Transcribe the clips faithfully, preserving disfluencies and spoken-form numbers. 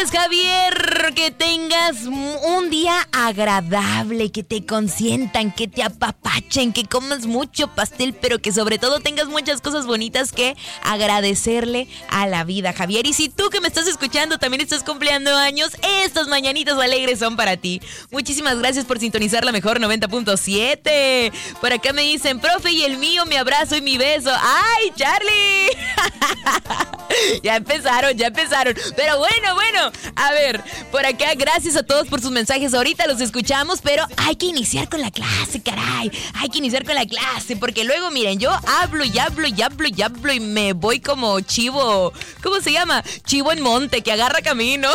Gracias, Javier. Que tengas un día agradable, que te consientan, que te apapachen, que comas mucho pastel, pero que sobre todo tengas muchas cosas bonitas que agradecerle a la vida, Javier. Y si tú que me estás escuchando también estás cumpliendo años, estas mañanitas alegres son para ti. Muchísimas gracias por sintonizar la mejor noventa punto siete. Por acá me dicen, profe, y el mío, mi abrazo y mi beso. ¡Ay, Charlie! Ya empezaron, ya empezaron. Pero bueno, bueno, a ver, por acá, gracias a todos por sus mensajes. Ahorita los escuchamos, pero hay que iniciar con la clase, caray. Hay que iniciar con la clase, porque luego, miren, yo hablo y hablo y hablo y hablo y me voy como chivo. ¿Cómo se llama? Chivo en monte, que agarra camino.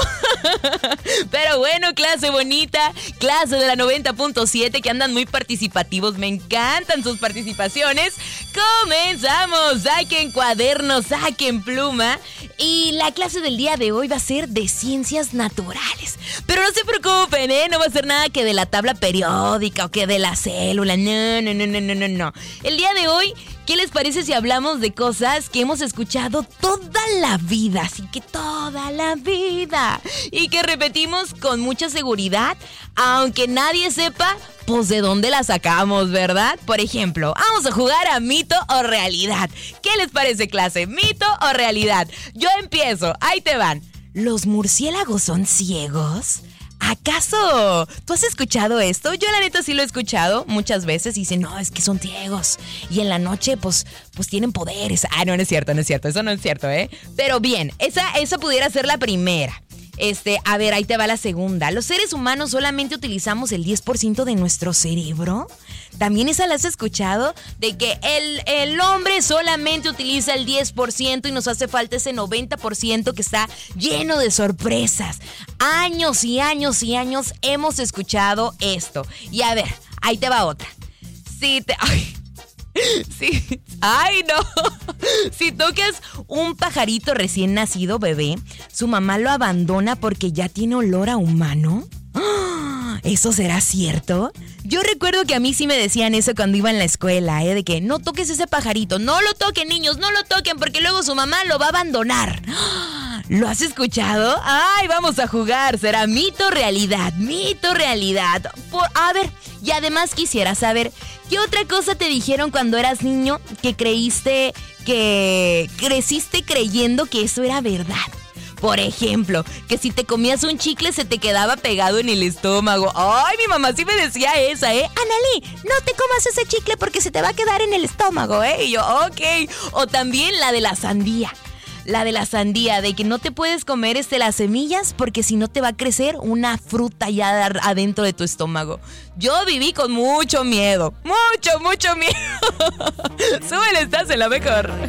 Pero bueno, clase bonita, clase de la noventa punto siete, que andan muy participativos. Me encantan sus participaciones. Comenzamos. Saquen cuadernos, saquen pluma. Y la clase del día de hoy va a ser de ciencias naturales. Pero no se preocupen, ¿eh? No va a ser nada que de la tabla periódica o que de la célula. No, no, no, no, no, no, no. El día de hoy, ¿qué les parece si hablamos de cosas que hemos escuchado toda la vida? Así que toda la vida. Y que repetimos con mucha seguridad, aunque nadie sepa, pues de dónde la sacamos, ¿verdad? Por ejemplo, vamos a jugar a mito o realidad. ¿Qué les parece, clase? ¿Mito o realidad? Yo empiezo, ahí te van. ¿Los murciélagos son ciegos? ¿Acaso tú has escuchado esto? Yo la neta sí lo he escuchado muchas veces y dicen, no, es que son ciegos. Y en la noche, pues, pues tienen poderes. Ah, no, no es cierto, no es cierto, eso no es cierto, ¿eh? Pero bien, esa, esa pudiera ser la primera. Este, a ver, ahí te va la segunda. ¿Los seres humanos solamente utilizamos el diez por ciento de nuestro cerebro? También esa la has escuchado, de que el, el hombre solamente utiliza el diez por ciento y nos hace falta ese noventa por ciento que está lleno de sorpresas. Años y años y años hemos escuchado esto. Y a ver, ahí te va otra. Si te... Ay. Sí. Ay, no. Si tocas un pajarito recién nacido, bebé, su mamá lo abandona porque ya tiene olor a humano. ¿Eso será cierto? Yo recuerdo que a mí sí me decían eso cuando iba en la escuela, ¿eh? De que no toques ese pajarito, no lo toquen, niños, no lo toquen porque luego su mamá lo va a abandonar. ¿Lo has escuchado? Ay, vamos a jugar. ¿Será mito o realidad? Mito o realidad. Por, a ver, y además quisiera saber, ¿qué otra cosa te dijeron cuando eras niño que creíste que creciste creyendo que eso era verdad? Por ejemplo, que si te comías un chicle se te quedaba pegado en el estómago. Ay, mi mamá sí me decía esa, ¿eh? Analí, no te comas ese chicle porque se te va a quedar en el estómago, ¿eh? Y yo, ok. O también la de la sandía. La de la sandía, de que no te puedes comer este, las semillas porque si no te va a crecer una fruta ya adentro de tu estómago. Yo viví con mucho miedo. Mucho, mucho miedo. Súbele, estás en la mejor.